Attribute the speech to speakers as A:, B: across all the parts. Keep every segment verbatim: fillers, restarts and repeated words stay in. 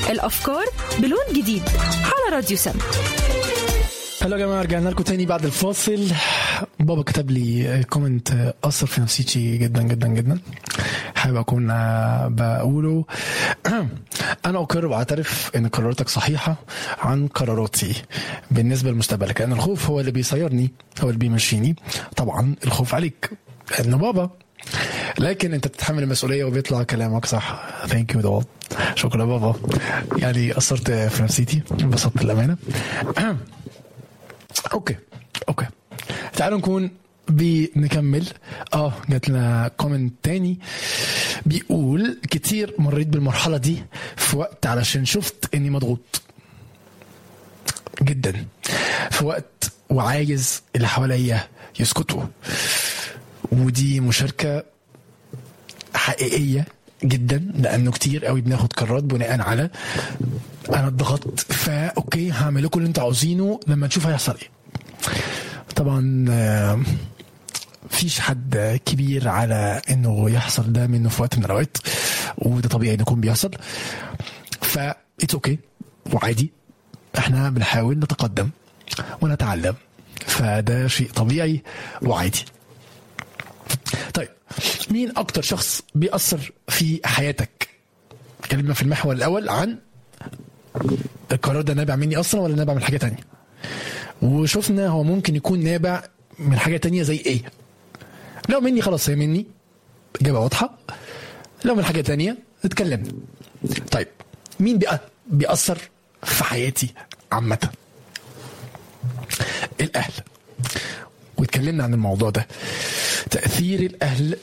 A: الأفكار بلون جديد على راديو سم.
B: هلا يا جماعة، رجعنا لكم تاني بعد الفاصل. بابا كتب لي كومنت أثر في نفسيتي جدا جدا جدا، حابب أكون بقوله. أنا أقر وأعترف أن قراراتك صحيحة عن قراراتي بالنسبة لمستقبلك، لأن الخوف هو اللي بيصيرني، هو اللي بيمشيني. طبعا الخوف عليك لأنه بابا، لكن أنت بتتحمل المسؤولية وبيطلع كلامك صح. ثانك يو دوال، شكرا بابا، يعني أثرت في نفسيتي، انبسطت الأمانة. اوكي اوكي تعالوا نكون بنكمل. اه جات لنا كومنت تاني بيقول: كتير مريت بالمرحلة دي في وقت علشان شفت اني مضغوط جدا، في وقت وعايز اللي حواليا يسكتوا. ودي مشاركة حقيقية جدا، لانه كتير قوي بناخد قرارات بناء على انا اتضغطت، فا اوكي هعمل لكم اللي انتوا عاوزينه لما نشوف هيحصل ايه. طبعا فيش حد كبير على انه يحصل ده منه في وقت من الاوقات، وده طبيعي انه يكون بيحصل، فا اتس اوكي وعادي. احنا بنحاول نتقدم ونتعلم، فده شيء طبيعي وعادي. طيب، مين اكتر شخص بيأثر في حياتك؟ اتكلمنا في المحور الاول عن القرار ده نابع مني اصلا ولا نابع من حاجه تانية، وشوفنا هو ممكن يكون نابع من حاجه تانية زي ايه. لو مني خلاص هي مني، اجابه واضحه. لو من حاجه تانية اتكلمنا. طيب، مين بقى بيأثر في حياتي عامه؟ الاهل، واتكلمنا عن الموضوع ده. تأثير الاهل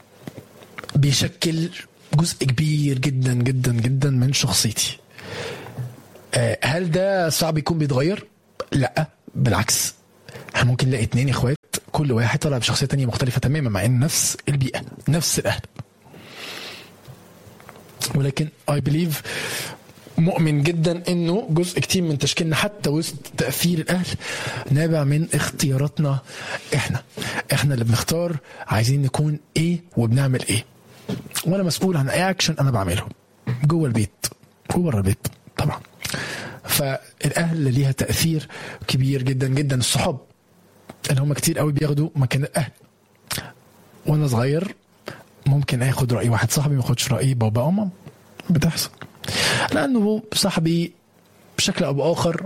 B: بيشكل جزء كبير جدا جدا جدا من شخصيتي. هل ده صعب يكون بيتغير؟ لا بالعكس، احنا ممكن نلاقي اتنين اخوات كل واحد طلع بشخصية تانية مختلفة تماما، مع ان نفس البيئة نفس الاهل. ولكن I believe، مؤمن جدا انه جزء كتير من تشكيلنا حتى وسط تأثير الاهل نابع من اختياراتنا. احنا احنا اللي بنختار عايزين نكون ايه وبنعمل ايه، وانا مسؤول عن اي اكشن انا بعمله جوه البيت وبره البيت طبعا. فالاهل ليها تأثير كبير جدا جدا. الصحاب اللي هم كتير قوي بياخدوا مكان الاهل. وانا صغير ممكن اخد رأي واحد صاحبي، ما اخدش رأي بابا او ماما، بتحصل لانه صاحبي بشكل او باخر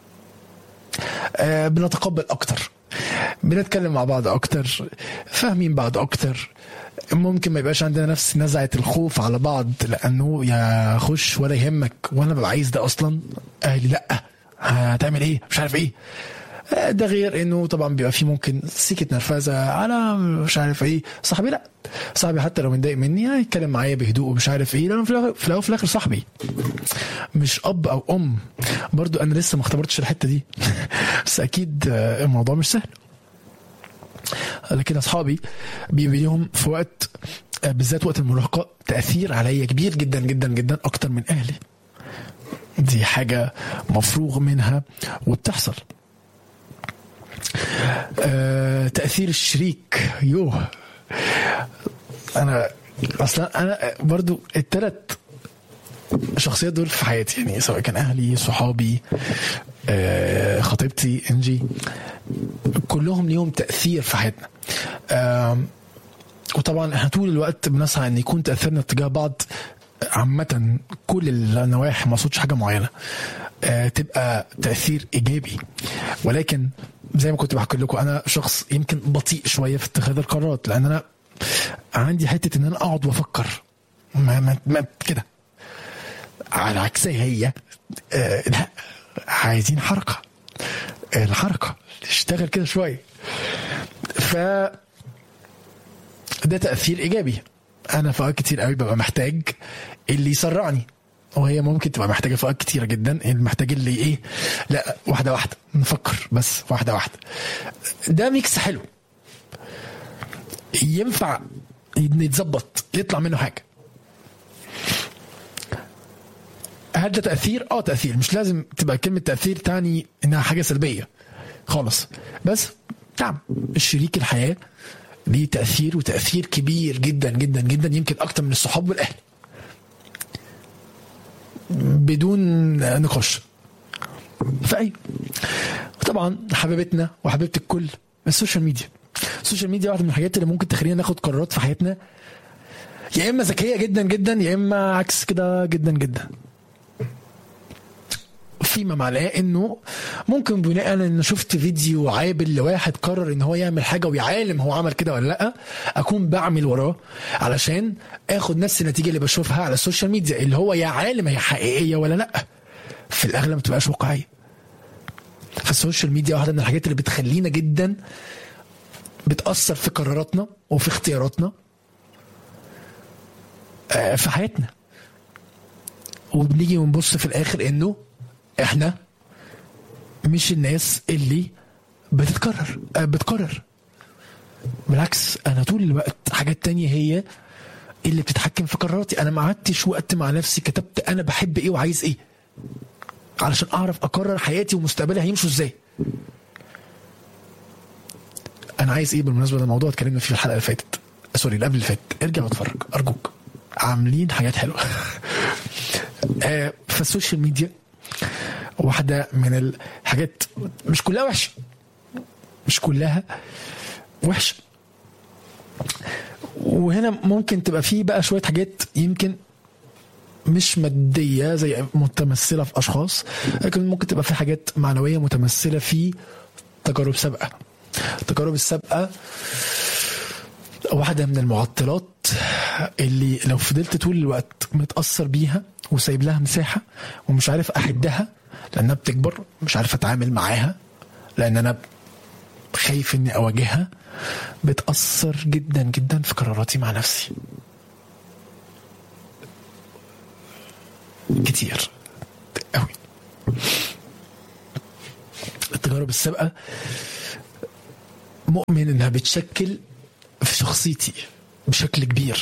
B: آه بنتقبل اكتر، بنتكلم مع بعض اكتر، فاهمين بعض اكتر. ممكن ما يبقاش عندنا نفس نزعة الخوف على بعض، لانه يا خش ولا يهمك، وانا ببقى عايز ده اصلا. اهلي لا، هتعمل ايه مش عارف ايه. ده غير انه طبعا بيبقى فيه ممكن سكة نرفزة على مش عارف ايه. صاحبي لا، صاحبي حتى لو متضايق مني هيتكلم معايا بهدوء ومش عارف ايه، لانه في الاول وفي الاخر صاحبي مش اب او ام. برضو انا لسه ما اختبرتش الحتة دي بس اكيد الموضوع مش سهل. لكن اصحابي بيبقى لهم في وقت بالذات وقت المراهقة تأثير عليا كبير جدا جدا جدا اكتر من اهلي. دي حاجة مفروغ منها وبتحصل. أه تأثير الشريك، يوه انا اصلا انا برضو الثلاث شخصيات دول في حياتي، يعني سواء كان اهلي، صحابي، أه خطيبتي انجي، كلهم ليهم تأثير في حياتنا. أه وطبعا احنا طول الوقت بنسعى ان يكون تأثيرنا تجاه بعض عامة، كل النواحي، ما صوتش حاجة معينة أه تبقى تأثير إيجابي. ولكن زي ما كنت بحكي لكم، أنا شخص يمكن بطيء شوية في اتخاذ القرارات، لأن أنا عندي حتة إن أنا أقعد وأفكر ما ما ما كده. على عكسها هي أه لا، عايزين حركة، الحركة تشتغل كده شوية. ف ده تأثير إيجابي. أنا في أوقات كتير قوي ببقى محتاج اللي يسرعني، وهي ممكن تبقى محتاجة في أوقات كتيرة جدا المحتاج اللي إيه، لا واحدة واحدة نفكر بس واحدة واحدة. ده ميكس حلو ينفع يتظبط يطلع منه حاجة. هل ده تأثير؟ اه تأثير. مش لازم تبقى كلمة تأثير تعني انها حاجة سلبية خالص، بس نعم الشريك الحياة ليه تأثير، وتأثير كبير جدا جدا جدا، يمكن أكتر من الصحاب والأهل. بدون نقاش. فأي طبعا حبيبتنا وحبيبة الكل السوشيال ميديا. السوشيال ميديا واحدة من الحاجات اللي ممكن تخلينا ناخد قرارات في حياتنا يا إما ذكية جدا جدا يا إما عكس كده جدا جدا، فيما معناه انه ممكن بناء ان شفت فيديو عابل لواحد قرر ان هو يعمل حاجه ويعالم هو عمل كده ولا لا، اكون بعمل وراه علشان اخد نفس النتيجه اللي بشوفها على السوشيال ميديا، اللي هو يا عالم هي حقيقيه ولا لا. في الاغلب ما بتبقاش واقعيه. فالسوشيال ميديا واحده من الحاجات اللي بتخلينا جدا بتاثر في قراراتنا وفي اختياراتنا في حياتنا، وبنيجي ونبص في الاخر انه احنا مش الناس اللي بتتكرر بتقرر. بالعكس انا طول الوقت حاجات تانية هي اللي بتتحكم في قراراتي. انا ما قعدتش وقت مع نفسي كتبت انا بحب ايه وعايز ايه علشان اعرف اقرر حياتي ومستقبلي هيمشوا ازاي. انا عايز ايه بالمناسبه؟ ده موضوع اتكلمنا فيه في الحلقه اللي فاتت، سوري اللي قبل اللي فاتت، ارجع واتفرج ارجوك، عاملين حاجات حلوه. آه فالسوشيال ميديا واحدة من الحاجات مش كلها وحشة، مش كلها وحشة، وهنا ممكن تبقى فيه بقى شوية حاجات يمكن مش مادية زي متمثلة في أشخاص، لكن ممكن تبقى في حاجات معنوية متمثلة في تجارب سابقة. التجارب السابقة واحدة من المعطلات اللي لو فضلت طول الوقت متأثر بيها وسايب لها مساحة ومش عارف أحدها لأنها بتكبر، مش عارف أتعامل معاها لأن أنا خايف إني أواجهها، بتأثر جدا جدا في قراراتي مع نفسي كتير قوي. التجارب السابقة مؤمن إنها بتشكل في شخصيتي بشكل كبير.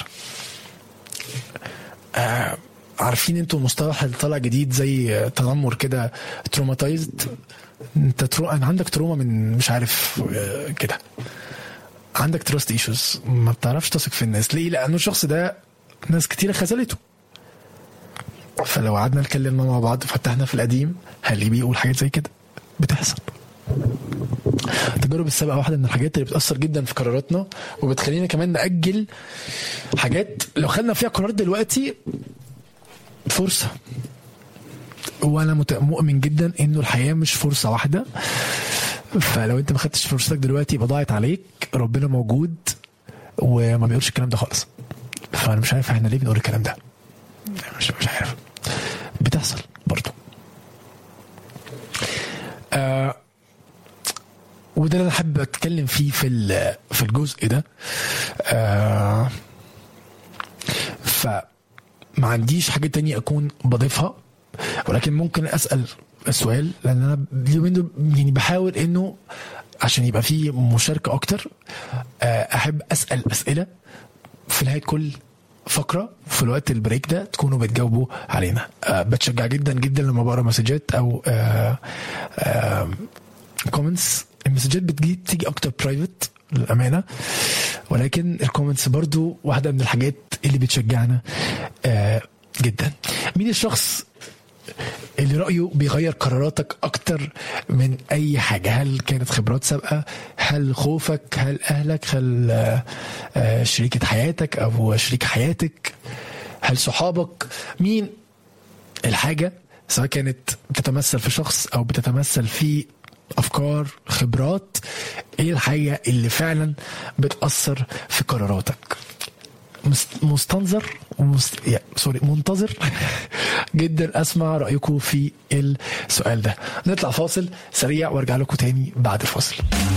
B: آه عارفين انتوا المصطلح اللي طالع جديد زي تنمر كده، تروماتايزد. انت ترو... أنا عندك تروما من مش عارف آه كده، عندك تراست ايشوز، ما بتعرفش تثق في الناس. ليه؟ لانه الشخص ده ناس كتير خذلته. فلو قعدنا نتكلم مع بعض فتحنا في القديم هل بيقول حاجات زي كده بتحصل. التجارب السابقة واحدة من الحاجات اللي بتأثر جدا في قراراتنا وبتخلينا كمان نأجل حاجات لو خدنا فيها قرار دلوقتي فرصة. وانا مؤمن جدا انه الحياة مش فرصة واحدة، فلو انت ما خدتش فرصتك دلوقتي يبقى ضاعت عليك. ربنا موجود وما بيقولش الكلام ده خالص. فانا مش عارف احنا ليه بنقول الكلام ده، مش مش عارف، بتحصل برضو. آه وده اللي انا حابب اتكلم فيه في في الجزء ده. آه فما عنديش حاجة تانية اكون بضيفها، ولكن ممكن اسأل السؤال لان انا اليومين دول يعني بحاول انه عشان يبقى فيه مشاركة اكتر. آه احب اسأل اسئلة في نهاية كل فقرة في الوقت البريك ده تكونوا بتجاوبوا علينا. أه بتشجع جدا جدا لما بقرا مسجات او أه أه كومنتس. المسجات بتجي تيجي اكتر برايفت للامانه، ولكن الكومنتس برضو واحده من الحاجات اللي بتشجعنا أه جدا. مين الشخص اللي رأيه بيغير قراراتك أكتر من أي حاجة؟ هل كانت خبرات سابقة؟ هل خوفك؟ هل أهلك؟ هل شريكة حياتك أو شريك حياتك؟ هل صحابك؟ مين الحاجة سواء كانت بتتمثل في شخص أو بتتمثل في أفكار خبرات؟ إيه الحاجة اللي فعلا بتأثر في قراراتك؟ مستنظر ومست... يعني سوري منتظر جدا اسمع رايكم في السؤال ده. نطلع فاصل سريع وارجع لكم تاني بعد الفاصل.